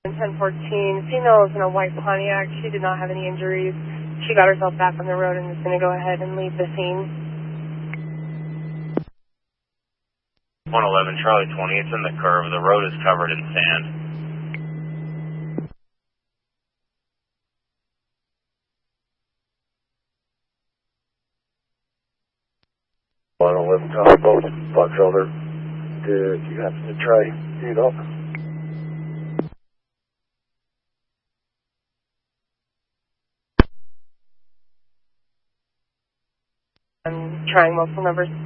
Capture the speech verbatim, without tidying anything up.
ten fourteen, female is in a white Pontiac. She did not have any injuries. She got herself back on the road and is going to go ahead and leave the scene. one eleven Charlie twenty, it's in the curve. The road is covered in sand. one eleven Charlie both Fox Elder. Did you happen to try it up? I'm trying multiple numbers.